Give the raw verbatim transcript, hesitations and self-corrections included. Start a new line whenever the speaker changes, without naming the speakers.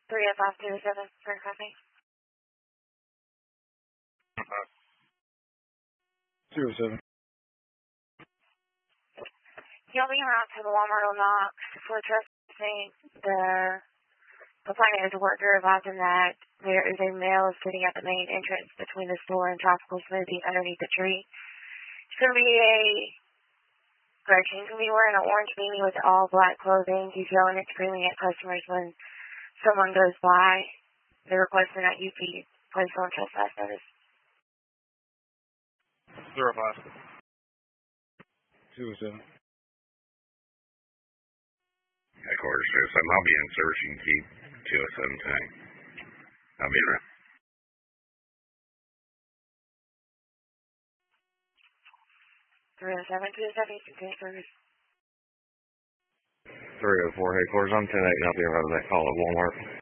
three oh five two oh seven for copy.
two oh seven.
You'll be around to the Walmart on Knox for trusting the complainant is a worker advising that there is a male sitting at the main entrance between the store and Tropical Smoothie underneath the tree. It's going to be a Gretchen. He's going to be wearing an orange beanie with all black clothing. He's yelling and screaming at customers when someone goes by. They're requesting that you be placed on trespass notice.
zero five. two oh seven.
Headquarters two oh seven. I'll be in search and keep two oh seven tonight. I'll be around.
three oh seven, two oh seven, continue service.
three oh four headquarters. I'm ten eight and I'll be around that call at Walmart.